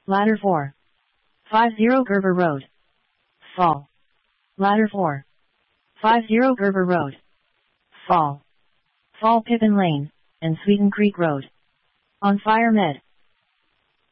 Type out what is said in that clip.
Ladder 4. 50 Gerber Road. Fall. Ladder 4. 50 Gerber Road. Fall. Fall Pippin Lane, and Sweeten Creek Road. On Fire Med.